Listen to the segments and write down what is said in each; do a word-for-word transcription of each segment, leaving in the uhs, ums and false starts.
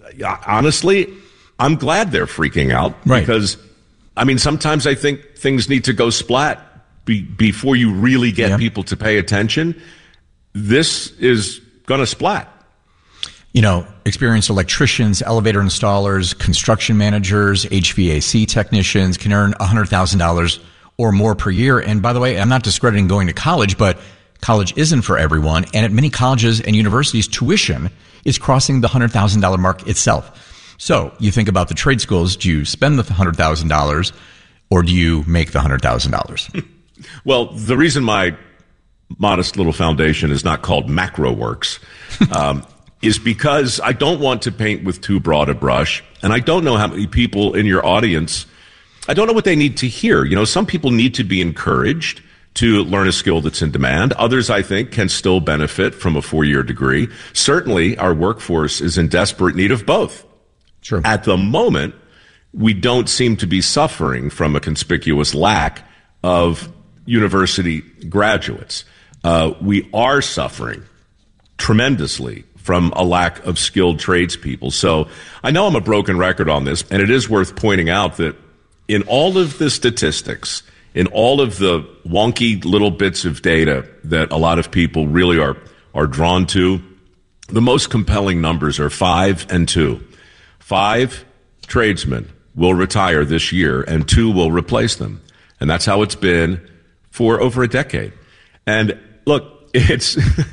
honestly, I'm glad they're freaking out. Right. Because, I mean, sometimes I think things need to go splat be, before you really get yeah. people to pay attention. This is going to splat. You know, experienced electricians, elevator installers, construction managers, H V A C technicians can earn one hundred thousand dollars or more per year. And by the way, I'm not discrediting going to college, but college isn't for everyone. And at many colleges and universities, tuition is crossing the one hundred thousand dollars mark itself. So you think about the trade schools. Do you spend the one hundred thousand dollars or do you make the one hundred thousand dollars? Well, the reason my modest little foundation is not called MacroWorks um, is because I don't want to paint with too broad a brush. And I don't know how many people in your audience, I don't know what they need to hear. You know, some people need to be encouraged to learn a skill that's in demand. Others, I think, can still benefit from a four-year degree. Certainly, our workforce is in desperate need of both. True. At the moment, we don't seem to be suffering from a conspicuous lack of university graduates. Uh, we are suffering tremendously from a lack of skilled tradespeople. So I know I'm a broken record on this, and it is worth pointing out that in all of the statistics, in all of the wonky little bits of data that a lot of people really are, are drawn to, the most compelling numbers are five and two. Five tradesmen will retire this year, and two will replace them. And that's how it's been for over a decade. And look, it's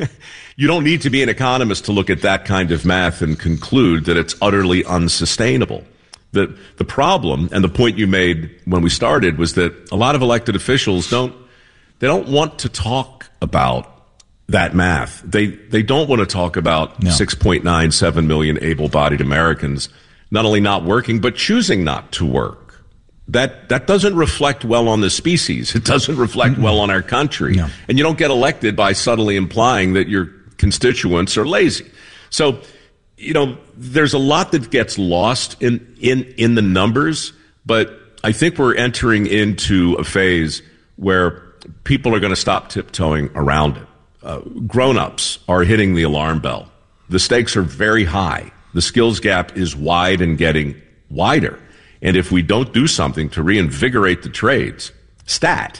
you don't need to be an economist to look at that kind of math and conclude that it's utterly unsustainable. The, the problem, and the point you made when we started, was that a lot of elected officials don't, they don't want to talk about that math. They, they don't want to talk about no. six point nine seven million able-bodied Americans not only not working, but choosing not to work. That, that doesn't reflect well on the species. It doesn't reflect mm-hmm. well on our country. No. And you don't get elected by subtly implying that your constituents are lazy. So, you know, there's a lot that gets lost in, in, in the numbers, but I think we're entering into a phase where people are going to stop tiptoeing around it. Uh, grown-ups are hitting the alarm bell. The stakes are very high. The skills gap is wide and getting wider. And if we don't do something to reinvigorate the trades, stat,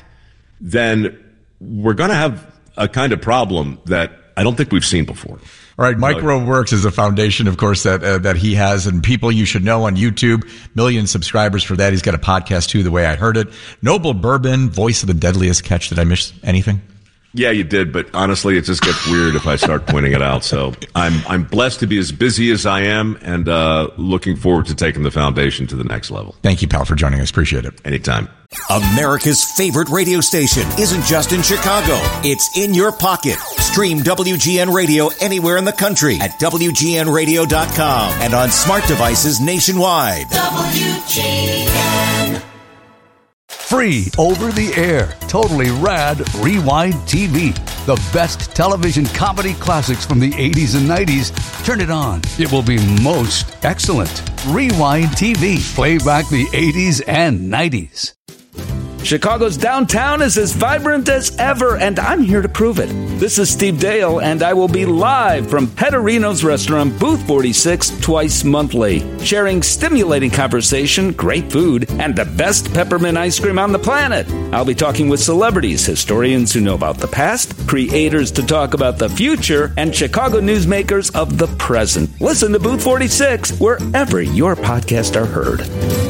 then we're going to have a kind of problem that I don't think we've seen before. All right, MicroWorks is a foundation, of course, that uh, that he has, and people you should know on YouTube. Million subscribers for that. He's got a podcast, too, the way I heard it. Noble Bourbon, voice of the deadliest catch. Did I miss anything? Yeah, you did, but honestly, it just gets weird if I start pointing it out. So I'm I'm blessed to be as busy as I am, and uh, looking forward to taking the foundation to the next level. Thank you, pal, for joining us. Appreciate it. Anytime. America's favorite radio station isn't just in Chicago. It's in your pocket. Stream W G N Radio anywhere in the country at W G N radio dot com and on smart devices nationwide. W G N. Free over the air, totally rad Rewind T V. The best television comedy classics from the eighties and nineties. Turn it on. It will be most excellent. Rewind T V. Play back the eighties and nineties. Chicago's downtown is as vibrant as ever, and I'm here to prove it. This is Steve Dale, and I will be live from Petterino's Restaurant, Booth forty-six, twice monthly, sharing stimulating conversation, great food, and the best peppermint ice cream on the planet. I'll be talking with celebrities, historians who know about the past, creators to talk about the future, and Chicago newsmakers of the present. Listen to Booth forty-six wherever your podcasts are heard.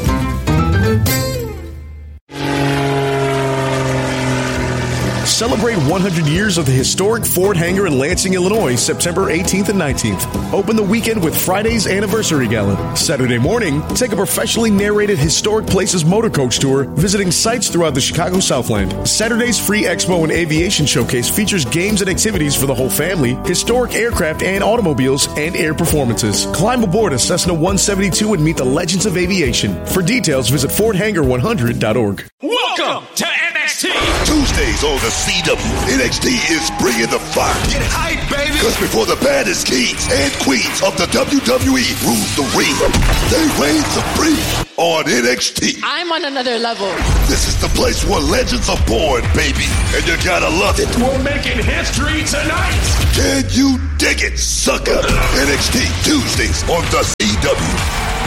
Celebrate one hundred years of the historic Ford Hangar in Lansing, Illinois, September eighteenth and nineteenth. Open the weekend with Friday's Anniversary Gala. Saturday morning, take a professionally narrated Historic Places motor coach tour, visiting sites throughout the Chicago Southland. Saturday's free Expo and Aviation Showcase features games and activities for the whole family, historic aircraft and automobiles, and air performances. Climb aboard a Cessna one seventy-two and meet the legends of aviation. For details, visit ford hanger one hundred dot org. Welcome to N X T! Tuesdays on the C W, N X T is bringing the fire. Get hype, baby! Because before the baddest kings and queens of the W W E rule the ring, they reign supreme on N X T. I'm on another level. This is the place where legends are born, baby, and you gotta love it. We're making history tonight! Can you dig it, sucker? N X T Tuesdays on the C W.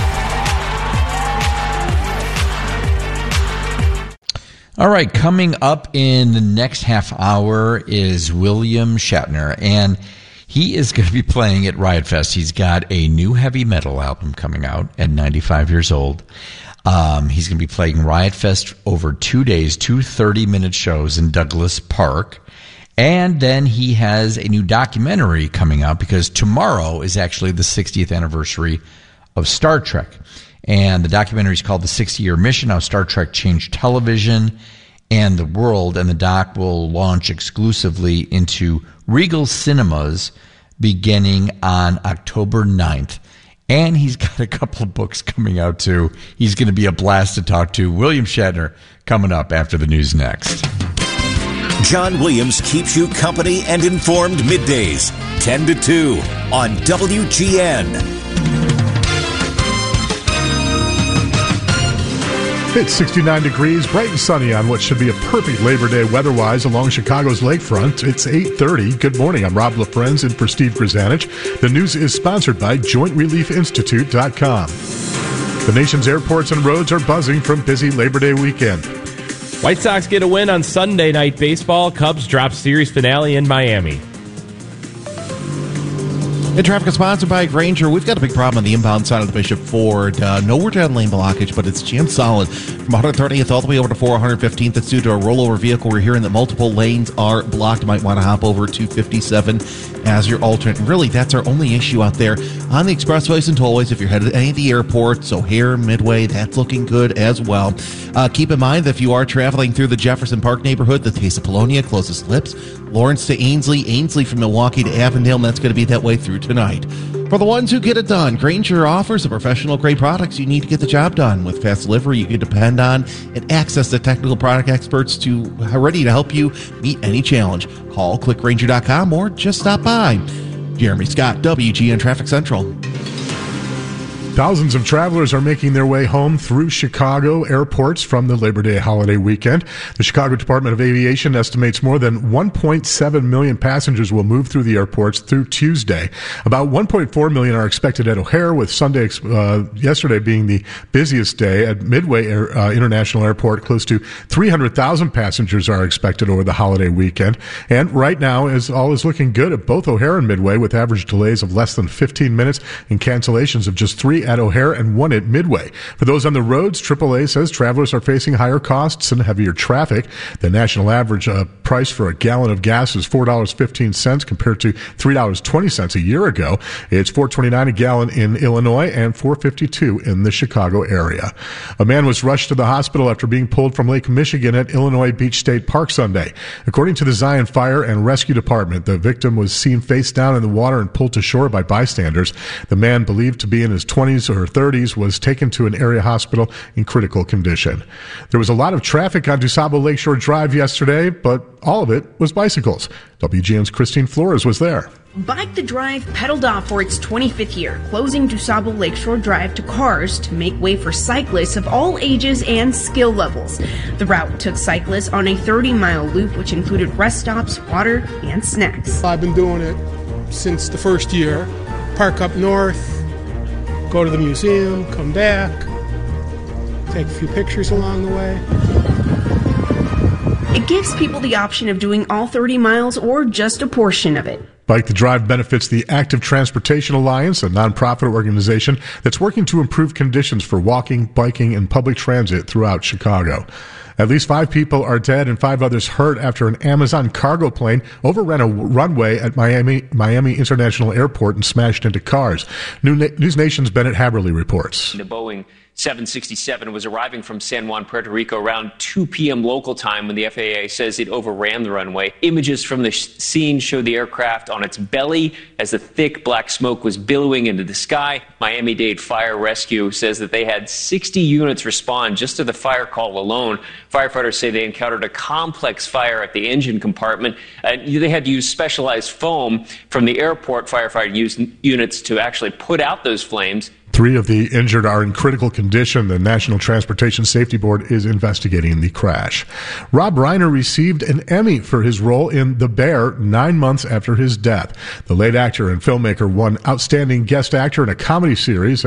All right, coming up in the next half hour is William Shatner, and he is going to be playing at Riot Fest. He's got a new heavy metal album coming out at ninety-five years old. Um, he's going to be playing Riot Fest over two days, two thirty-minute shows in Douglas Park. And then he has a new documentary coming out because tomorrow is actually the sixtieth anniversary of Star Trek. And the documentary is called The sixty-Year Mission, How Star Trek Changed Television and the World. And the doc will launch exclusively into Regal Cinemas beginning on October ninth. And he's got a couple of books coming out, too. He's going to be a blast to talk to. William Shatner coming up after the news next. John Williams keeps you company and informed middays, ten to two on W G N. It's sixty-nine degrees, bright and sunny on what should be a perfect Labor Day weather-wise along Chicago's lakefront. It's eight thirty. Good morning. I'm Rob LaFrenz in for Steve Grzanich. The news is sponsored by joint relief institute dot com. The nation's airports and roads are buzzing from busy Labor Day weekend. White Sox get a win on Sunday Night Baseball. Cubs drop series finale in Miami. And traffic is sponsored by Grainger. We've got a big problem on the inbound side of the Bishop Ford. Uh, nowhere down lane blockage, but it's jammed solid from one thirtieth all the way over to four fifteenth. That's due to a rollover vehicle. We're hearing that multiple lanes are blocked. You might want to hop over to fifty-seven as your alternate. And really, that's our only issue out there on the expressways and tollways. If you're headed to any of the airports, O'Hare, Midway, that's looking good as well. Uh, keep in mind that if you are traveling through the Jefferson Park neighborhood, the Taste of Polonia, closest lips, Lawrence to Ainsley, Ainsley from Milwaukee to Avondale, and that's going to be that way through tonight. For the ones who get it done, Grainger offers the professional-grade products you need to get the job done. With fast delivery, you can depend on and access the technical product experts to are ready to help you meet any challenge. Call click grainger dot com or just stop by. Jeremy Scott, W G N Traffic Central. Thousands of travelers are making their way home through Chicago airports from the Labor Day holiday weekend. The Chicago Department of Aviation estimates more than one point seven million passengers will move through the airports through Tuesday. About one point four million are expected at O'Hare, with Sunday, uh, yesterday being the busiest day. At Midway Air, uh, International Airport, close to three hundred thousand passengers are expected over the holiday weekend. And right now, is all is looking good at both O'Hare and Midway, with average delays of less than fifteen minutes and cancellations of just three at O'Hare and one at Midway. For those on the roads, triple A says travelers are facing higher costs and heavier traffic. The national average uh, price for a gallon of gas is four dollars and fifteen cents compared to three dollars and twenty cents a year ago. It's four dollars and twenty-nine cents a gallon in Illinois and four dollars and fifty-two cents in the Chicago area. A man was rushed to the hospital after being pulled from Lake Michigan at Illinois Beach State Park Sunday. According to the Zion Fire and Rescue Department, the victim was seen face down in the water and pulled to shore by bystanders. The man, believed to be in his twenties or thirties, was taken to an area hospital in critical condition. There was a lot of traffic on DuSable Lakeshore Drive yesterday, but all of it was bicycles. W G N's Christine Flores was there. Bike the Drive pedaled off for its twenty-fifth year, closing DuSable Lakeshore Drive to cars to make way for cyclists of all ages and skill levels. The route took cyclists on a thirty-mile loop, which included rest stops, water, and snacks. I've been doing it since the first year. Park up north, go to the museum, come back, take a few pictures along the way. It gives people the option of doing all thirty miles or just a portion of it. Bike the Drive benefits the Active Transportation Alliance, a nonprofit organization that's working to improve conditions for walking, biking, and public transit throughout Chicago. At least five people are dead and five others hurt after an Amazon cargo plane overran a runway at Miami Miami International Airport and smashed into cars. News Nation's Bennett Haberly reports. The Boeing seven sixty-seven was arriving from San Juan, Puerto Rico around two p.m. local time when the F A A says it overran the runway. Images from the scene show the aircraft on its belly as the thick black smoke was billowing into the sky. Miami-Dade Fire Rescue says that they had sixty units respond just to the fire call alone. Firefighters say they encountered a complex fire at the engine compartment. Uh, they had to use specialized foam from the airport firefighter use units to actually put out those flames. Three of the injured are in critical condition. The National Transportation Safety Board is investigating the crash. Rob Reiner received an Emmy for his role in The Bear nine months after his death. The late actor and filmmaker won Outstanding Guest Actor in a Comedy Series